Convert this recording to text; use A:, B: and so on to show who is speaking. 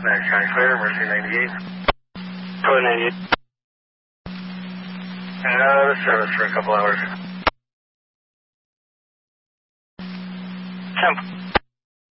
A: Nice County Clear, Mercy 98.
B: Code 98.
A: Out of service for a couple hours.
B: 10.